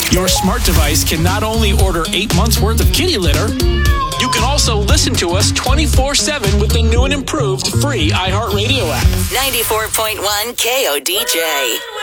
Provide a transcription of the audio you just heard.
Your smart device can not only order 8 months worth of kitty litter, you can also listen to us 24/7 with the new and improved free iHeartRadio app. 94.1 KODJ.